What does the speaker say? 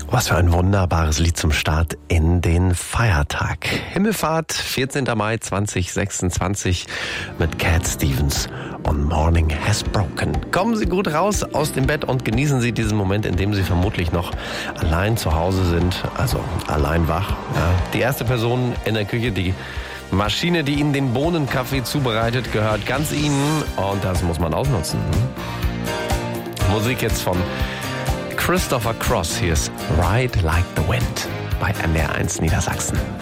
Was für ein wunderbares Lied zum Start in den Feiertag. Himmelfahrt, 14. Mai 2026 mit Cat Stevens und Morning Has Broken. Kommen Sie gut raus aus dem Bett und genießen Sie diesen Moment, in dem Sie vermutlich noch allein zu Hause sind, also allein wach. Ja. Die erste Person in der Küche, die Maschine, die Ihnen den Bohnenkaffee zubereitet, gehört ganz Ihnen und das muss man ausnutzen. Musik jetzt von Christopher Cross. Hier ist Ride Like the Wind bei NDR 1 Niedersachsen.